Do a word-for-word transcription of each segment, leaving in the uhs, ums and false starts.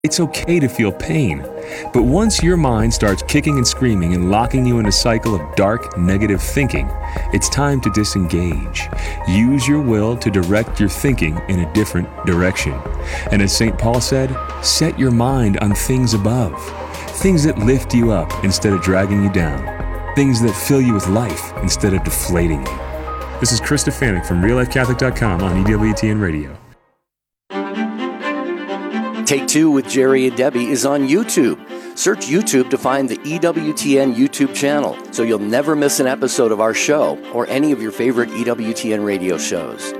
It's okay to feel pain, but once your mind starts kicking and screaming and locking you in a cycle of dark, negative thinking, it's time to disengage. Use your will to direct your thinking in a different direction. And as Saint Paul said, set your mind on things above, things that lift you up instead of dragging you down, things that fill you with life instead of deflating you. This is Chris Stefanick from real life catholic dot com on E W T N Radio. Take Two with Jerry and Debbie is on YouTube. Search YouTube to find the E W T N YouTube channel so you'll never miss an episode of our show or any of your favorite E W T N radio shows.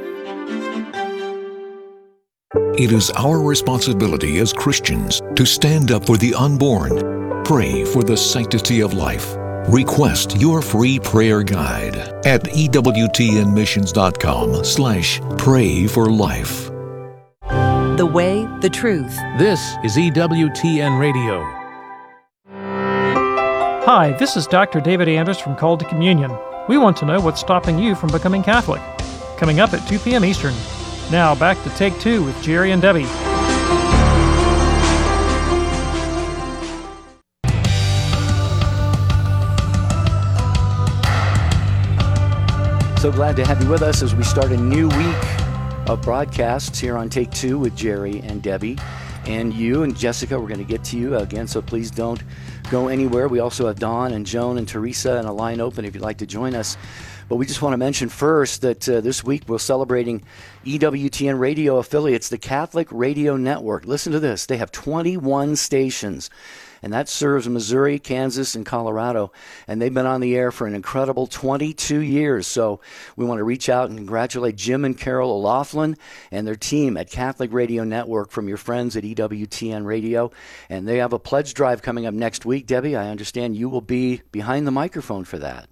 It is our responsibility as Christians to stand up for the unborn, pray for the sanctity of life. Request your free prayer guide at ewtnmissions.com slash pray for life. The way, the truth. This is E W T N Radio. Hi, this is Doctor David Anders from Called to Communion. We want to know what's stopping you from becoming Catholic. Coming up at two p.m. Eastern. Now back to Take Two with Jerry and Debbie. So glad to have you with us as we start a new week of broadcasts here on Take Two with Jerry and Debbie. And you and Jessica, we're going to get to you again, so please don't go anywhere. We also have Dawn and Joan and Teresa and a line open if you'd like to join us. But we just want to mention first that uh, this week we're celebrating E W T N radio affiliates, the Catholic Radio Network. Listen to this. They have twenty-one stations, and that serves Missouri, Kansas, and Colorado. And they've been on the air for an incredible twenty-two years. So we want to reach out and congratulate Jim and Carol O'Laughlin and their team at Catholic Radio Network from your friends at E W T N Radio. And they have a pledge drive coming up next week. Debbie, I understand you will be behind the microphone for that.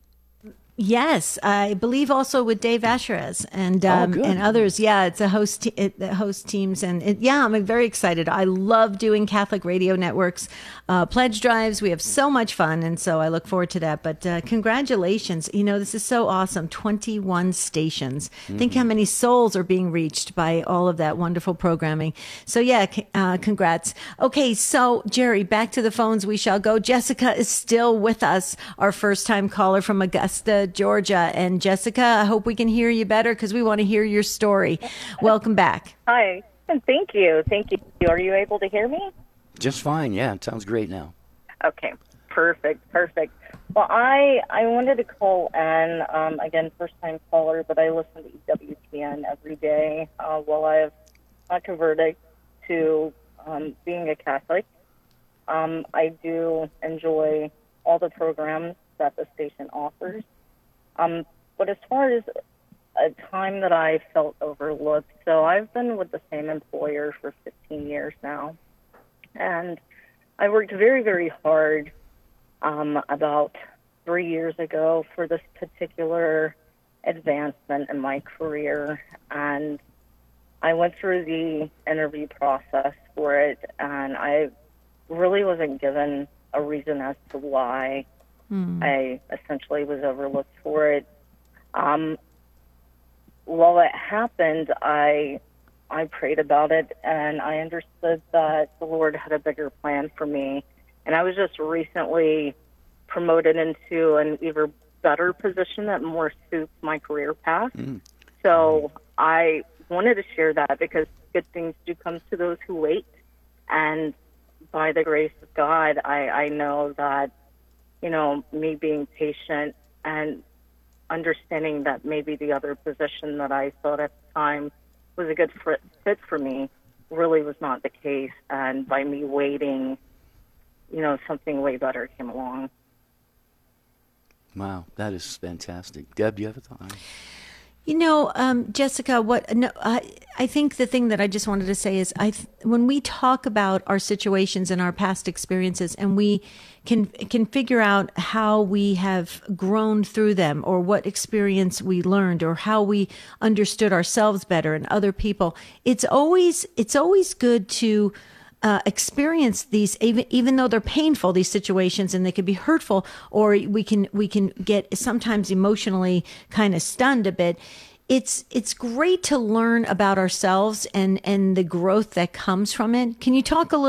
Yes, I believe also with Dave Asheres and um, oh, and others. Yeah, it's a host te- it, the host teams, and it, yeah, I'm very excited. I love doing Catholic Radio Network's uh, pledge drives. We have so much fun, and so I look forward to that. But uh, congratulations! You know, this is so awesome. twenty-one stations. Mm-hmm. Think how many souls are being reached by all of that wonderful programming. So yeah, c- uh, congrats. Okay, so Jerry, back to the phones we shall go. Jessica is still with us, our first-time caller from Augusta, Georgia. And Jessica, I hope we can hear you better because we want to hear your story. Welcome back. Hi, and thank you. Thank you. Are you able to hear me? Just fine. Yeah, it sounds great now. Okay, perfect, perfect. Well, I I wanted to call in, um, again, first-time caller, but I listen to E W T N every day uh, while I've not converted to um, being a Catholic. Um, I do enjoy all the programs that the station offers. Um, but as far as a time that I felt overlooked, so I've been with the same employer for fifteen years now, and I worked very, very hard um, about three years ago for this particular advancement in my career, and I went through the interview process for it, and I really wasn't given a reason as to why Mm. I essentially was overlooked for it. Um, while it happened, I I prayed about it, and I understood that the Lord had a bigger plan for me. And I was just recently promoted into an even better position that more suits my career path. Mm. So I wanted to share that because good things do come to those who wait. And by the grace of God, I, I know that you know, me being patient and understanding that maybe the other position that I thought at the time was a good fit for me really was not the case. And by me waiting, you know, something way better came along. Wow, that is fantastic. Deb, do you have a thought? You know, um, Jessica, what no, I, I think the thing that I just wanted to say is I th- when we talk about our situations and our past experiences and we can can figure out how we have grown through them or what experience we learned or how we understood ourselves better and other people, it's always it's always good to Uh, experience these, even even though they're painful, these situations, and they can be hurtful, or we can we can get sometimes emotionally kind of stunned a bit. it's it's great to learn about ourselves and and the growth that comes from it. Can you talk a little